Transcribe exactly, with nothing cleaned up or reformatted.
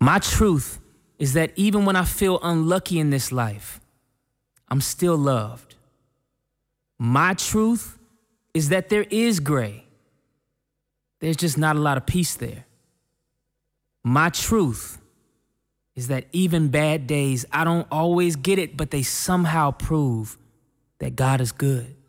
My truth is that even when I feel unlucky in this life, I'm still loved. My truth is that there is gray. There's just not a lot of peace there. My truth is that even bad days, I don't always get it, but they somehow prove that God is good.